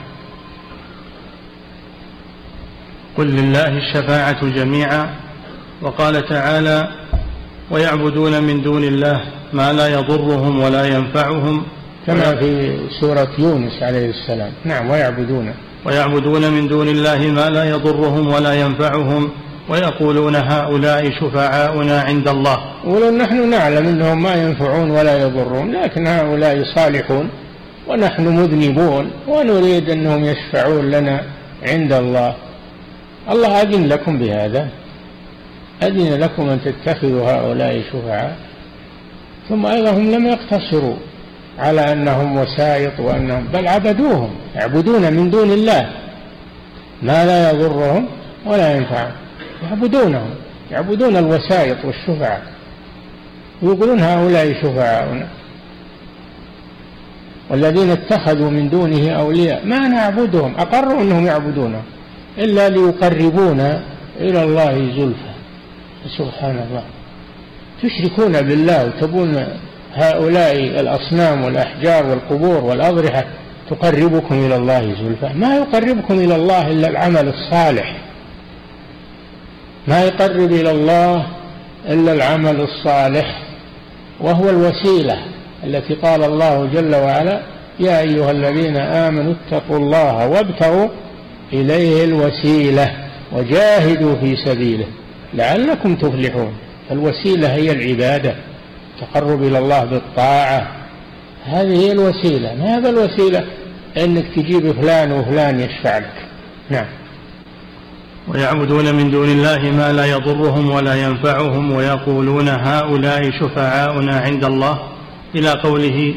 قل لله الشفاعة جميعا. وقال تعالى: ويعبدون من دون الله ما لا يضرهم ولا ينفعهم، كما في سورة يونس عليه السلام. نعم. ويعبدون ويعبدون من دون الله ما لا يضرهم ولا ينفعهم ويقولون هؤلاء شفعاؤنا عند الله. ولو نحن نعلم أنهم ما ينفعون ولا يضرون، لكن هؤلاء صالحون ونحن مذنبون ونريد أنهم يشفعون لنا عند الله. الله أذن لكم بهذا، أذن لكم أن تتخذوا هؤلاء شفعاء. ثم أيضا هم لم يقتصروا على أنهم وسائط وأنهم بل عبدوهم، يعبدون من دون الله ما لا يضرهم ولا ينفعهم، يعبدونهم، يعبدون الوسائط والشفعاء، ويقولون هؤلاء شفعاؤنا. والذين اتخذوا من دونه أولياء ما نعبدهم، أقروا أنهم يعبدونه إلا ليقربونا إلى الله زلفى. سبحان الله، تشركون بالله وتبون هؤلاء الأصنام والأحجار والقبور والأضرحة تقربكم إلى الله زلفى. ما يقربكم إلى الله إلا العمل الصالح، ما يقرب إلى الله إلا العمل الصالح، وهو الوسيلة التي قال الله جل وعلا: يا أيها الذين آمنوا اتقوا الله وابتغوا إليه الوسيلة وجاهدوا في سبيله لعلكم تفلحون. الوسيلة هي العبادة، تقرب إلى الله بالطاعة، هذه هي الوسيلة. ما هذا الوسيلة أنك تجيب فلان وفلان يشفع لك. نعم. ويعبدون من دون الله ما لا يضرهم ولا ينفعهم ويقولون هؤلاء شفعاؤنا عند الله، إلى قوله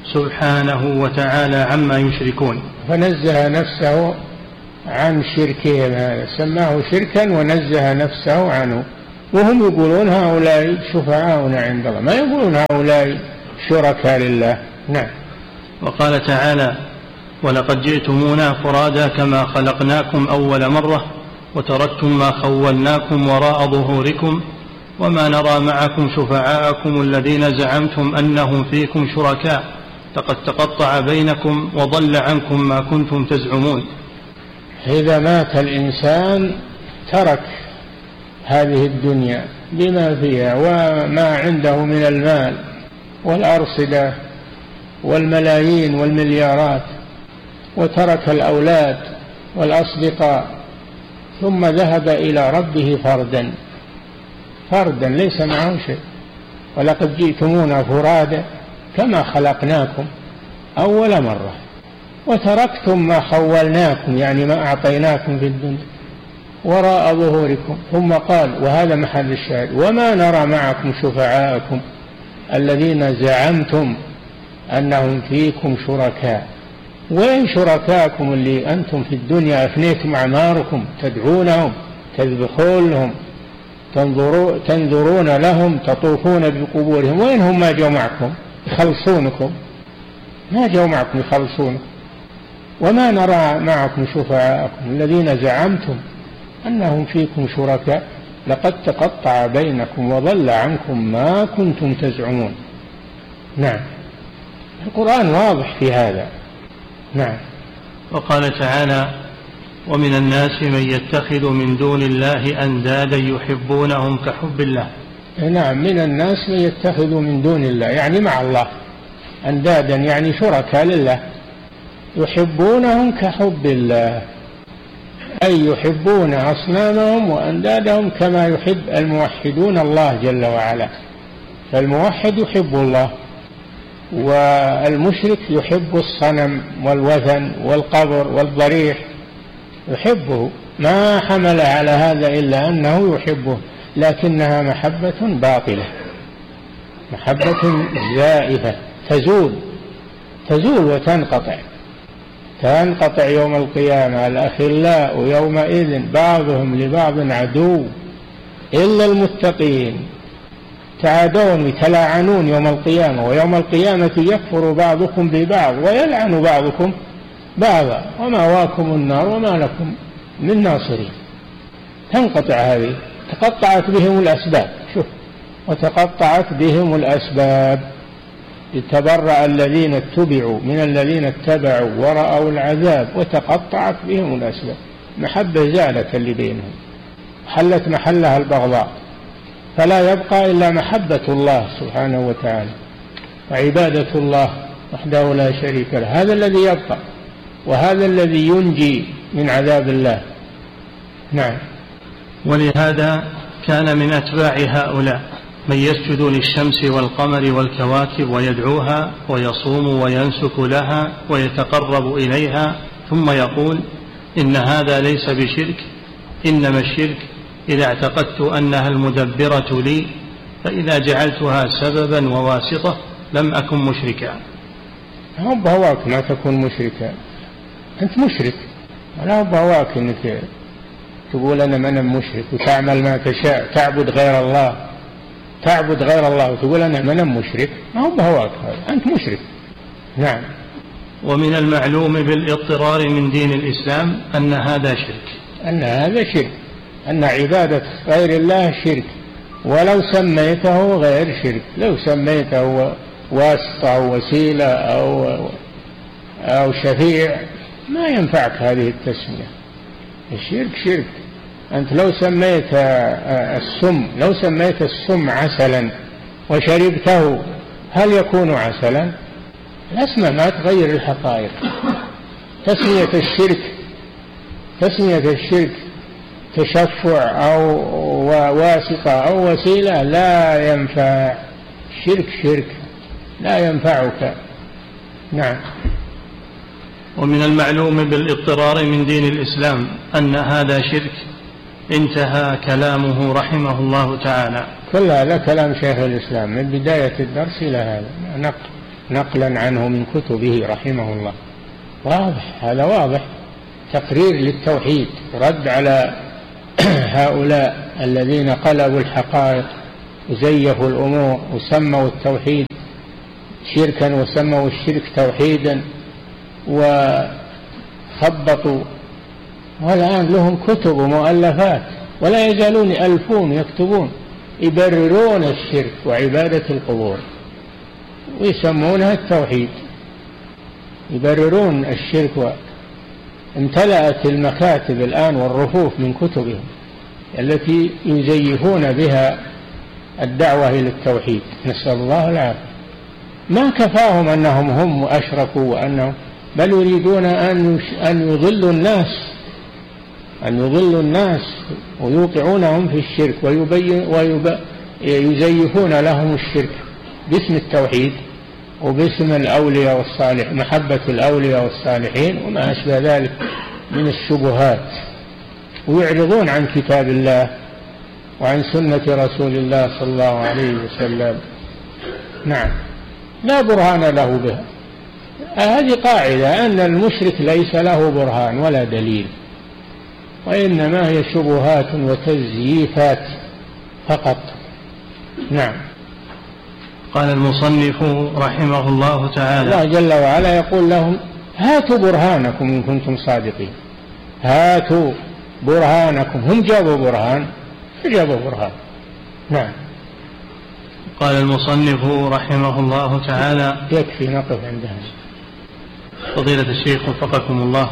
سبحانه وتعالى عما يشركون. فنزه نفسه عن شركهم، هذا سماه شركا ونزه نفسه عنه. وهم يقولون هؤلاء شفعاؤنا عند الله، ما يقولون هؤلاء شركاء لله. نعم. وقال تعالى: ولقد جئتمونا فرادا كما خلقناكم أول مرة وتركتم ما خولناكم وراء ظهوركم وما نرى معكم شفعاءكم الذين زعمتم أنهم فيكم شركاء لقد تقطع بينكم وضل عنكم ما كنتم تزعمون. إذا مات الإنسان ترك هذه الدنيا بما فيها وما عنده من المال والأرصدة والملايين والمليارات، وترك الأولاد والأصدقاء، ثم ذهب إلى ربه فردا فردا ليس معه شيء. ولقد جئتمونا فرادا كما خلقناكم أول مرة وتركتم ما خولناكم، يعني ما أعطيناكم في الدنيا، وراء ظهوركم. ثم قال، وهذا محل الشاهد: وما نرى معكم شفعاءكم الذين زعمتم أنهم فيكم شركاء. وين شركاءكم اللي أنتم في الدنيا أفنيتم أعماركم تدعونهم تذبحون لهم تنظرون لهم تطوفون بقبورهم؟ وين هم؟ ما جاءوا معكم يخلصونكم، ما جاءوا معكم يخلصونكم. وما نرى معكم شفعاءكم الذين زعمتم أنهم فيكم شركاء لقد تقطع بينكم وضل عنكم ما كنتم تزعمون. نعم، القرآن واضح في هذا. نعم. وقال تعالى: ومن الناس من يتخذ من دون الله أندادا يحبونهم كحب الله. نعم، من الناس من يتخذ من دون الله، يعني مع الله، أندادا يعني شركاء لله، يحبونهم كحب الله، أي يحبون أصنامهم وأندادهم كما يحب الموحدون الله جل وعلا. فالموحد يحب الله، والمشرك يحب الصنم والوثن والقبر والضريح، يحبه، ما حمل على هذا إلا أنه يحبه، لكنها محبة باطلة، محبة زائفة تزول تزول وتنقطع تنقطع يوم القيامة. الأخلاء يومئذ بعضهم لبعض عدو إلا المتقين، تعادون يتلاعنون يوم القيامة، ويوم القيامة يكفر بعضكم ببعض ويلعن بعضكم بعضا ومأواكم النار وما لكم من ناصرين. تنقطع هذه، تقطعت بهم الأسباب. شوف، وتقطعت بهم الأسباب، يتبرأ الذين اتبعوا من الذين اتبعوا ورأوا العذاب وتقطعت بهم الأسباب. محبة زالت اللي بينهم، حلت محلها البغضاء، فلا يبقى إلا محبة الله سبحانه وتعالى وعبادة الله وحده لا شريك له. هذا الذي يبقى، وهذا الذي ينجي من عذاب الله. نعم. ولهذا كان من أتباع هؤلاء من يسجد للشمس والقمر والكواكب ويدعوها ويصوم وينسك لها ويتقرب إليها، ثم يقول: إن هذا ليس بشرك، إنما الشرك إذا اعتقدت أنها المدبرة لي، فإذا جعلتها سببا وواسطة لم أكن مشركا. هم بهواك ما تكون مشركا، أنت مشرك، ولا بهواك أنك تقول أنا من مشرك وتعمل ما تشاء، تعبد غير الله تعبد غير الله وتقول أنا من مشرك، ما هم بهواك، أنت مشرك. نعم. ومن المعلوم بالاضطرار من دين الإسلام أن هذا شرك، أن هذا شرك، أن عبادة غير الله شرك، ولو سميته غير شرك، لو سميته واسطة أو وسيلة أو أو شفيع ما ينفعك هذه التسمية. الشرك شرك. أنت لو سميت السم لو سميت السم عسلا وشربته هل يكون عسلا؟ الأسماء ما تغير الحقائق. تسمية الشرك تسمية الشرك تشفع أو واسطة أو وسيلة لا ينفع. الشرك شرك لا ينفعك. نعم. ومن المعلوم بالاضطرار من دين الإسلام أن هذا شرك. انتهى كلامه رحمه الله تعالى. كل هذا كلام شيخ الإسلام من بداية الدرس إلى هذا نقل. نقلا عنه من كتبه رحمه الله. واضح، هذا واضح، تقرير للتوحيد، رد على هؤلاء الذين قلبوا الحقائق وزيفوا الأمور وسموا التوحيد شركا وسموا الشرك توحيدا وخبطوا. والآن لهم كتب ومؤلفات ولا يزالون يألفون يكتبون يبررون الشرك وعبادة القبور ويسمونها التوحيد، يبررون الشرك. امتلأت المكاتب الآن والرفوف من كتبهم التي يزيفون بها الدعوة إلى التوحيد، نسأل الله العافية. ما كفاهم أنهم هم أشركوا وأنهم، بل يريدون أن أن يضلوا الناس أن يضلوا الناس ويوقعونهم في الشرك ويزيفون لهم الشرك باسم التوحيد وباسم الأولياء والصالح، محبة الأولياء والصالحين وما أشبه ذلك من الشبهات، ويعرضون عن كتاب الله وعن سنة رسول الله صلى الله عليه وسلم. نعم، لا برهان له بها. هذه قاعدة أن المشرك ليس له برهان ولا دليل، وإنما هي شبهات وتزييفات فقط. نعم. قال المصنف رحمه الله تعالى: الله جل وعلا يقول لهم: هاتوا برهانكم إن كنتم صادقين، هاتوا برهانكم. هم جابوا برهان، جابوا برهان. نعم. قال المصنف رحمه الله تعالى: يكفي نقف عندها. فضيلة الشيخ وفقكم الله،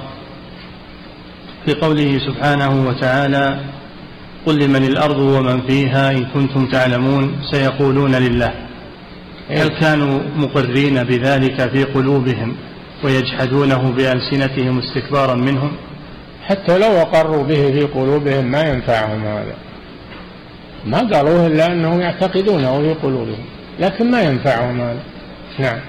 في قوله سبحانه وتعالى: قل لمن الأرض ومن فيها إن كنتم تعلمون سيقولون لله، هل كانوا مقرين بذلك في قلوبهم ويجحدونه بألسنتهم استكبارا منهم؟ حتى لو أقروا به في قلوبهم ما ينفعهم هذا، ما قالوه إلا أنهم يعتقدونه في قلوبهم، لكن ما ينفعهم هذا. نعم.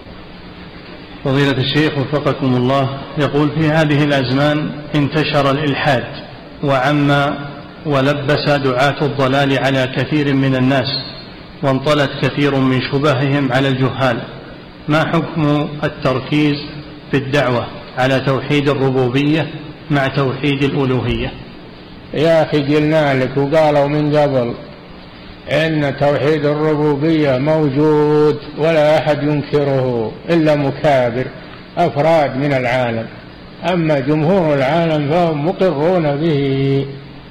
فضيلة الشيخ وفقكم الله، يقول: في هذه الأزمان انتشر الإلحاد وعم ولبس دعاة الضلال على كثير من الناس، وانطلت كثير من شبههم على الجهال، ما حكم التركيز في الدعوة على توحيد الربوبية مع توحيد الألوهية؟ يا أخي قلنا لك وقالوا من قبل إن توحيد الربوبية موجود ولا أحد ينكره إلا مكابر أفراد من العالم، أما جمهور العالم فهم مقرون به،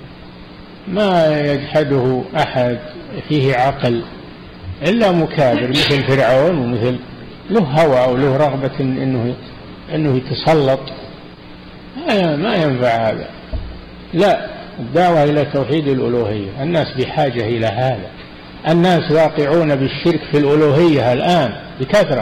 ما يجحده أحد فيه عقل إلا مكابر مثل فرعون، ومثل له هوى وله رغبة إنه إنه يتسلط. ما ينفع هذا. لا، الدعوة إلى توحيد الألوهية، الناس بحاجة إلى هذا. الناس واقعون بالشرك في الألوهية الآن بكثرة.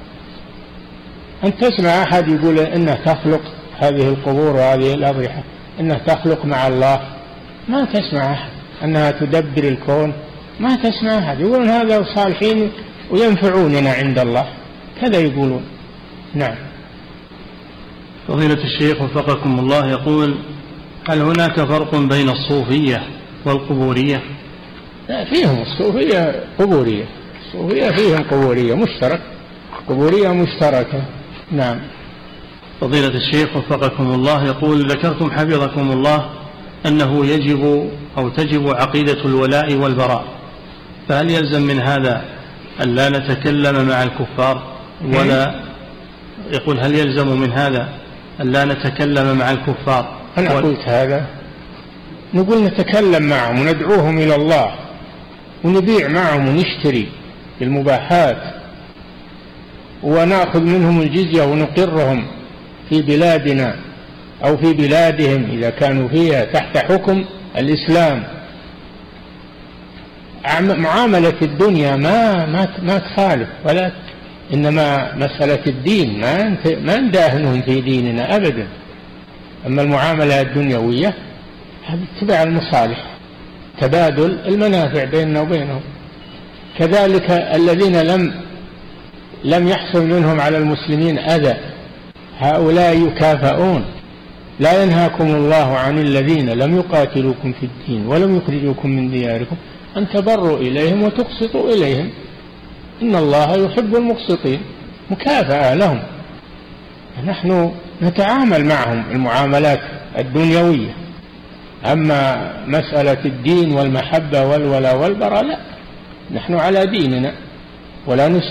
أنت تسمع أحد يقول إنه تخلق هذه القبور وهذه الأضرحة، إنه تخلق مع الله؟ ما تسمع أحد. أنها تدبر الكون؟ ما تسمع أحد. يقولون هذا صالحين وينفعوننا عند الله، كذا يقولون. نعم. فضيلة الشيخ وفقكم الله يقول: هل هناك فرق بين الصوفية والقبورية؟ لا، فيهم الصوفية قبورية، الصوفية فيهم قبورية مشترك، قبورية مشتركة. نعم. فضيلة الشيخ وفقكم الله يقول: ذكرتم حفظكم الله أنه يجب أو تجب عقيدة الولاء والبراء، فهل يلزم من هذا أن لا نتكلم مع الكفار؟ ولا يقول: هل يلزم من هذا أن لا نتكلم مع الكفار؟ أنا قلت هذا، نقول نتكلم معهم وندعوهم إلى الله ونبيع معهم ونشتري بالمباحات ونأخذ منهم الجزية ونقرهم في بلادنا أو في بلادهم إذا كانوا فيها تحت حكم الإسلام. معاملة الدنيا ما ما ما تخالف، ولا إنما مسألة الدين ما ما نداهنهم في ديننا أبدا. أما المعاملة الدنيوية هذه تبع المصالح، تبادل المنافع بيننا وبينهم. كذلك الذين لم لم يحصل منهم على المسلمين أذى، هؤلاء يكافئون. لا ينهاكم الله عن الذين لم يقاتلوكم في الدين ولم يخرجوكم من دياركم أن تبروا إليهم وتقسطوا إليهم، إن الله يحب المقسطين. مكافأة لهم. نحن نتعامل معهم المعاملات الدنيوية، أما مسألة الدين والمحبة والولاء والبراء لا، نحن على ديننا ولا نسلم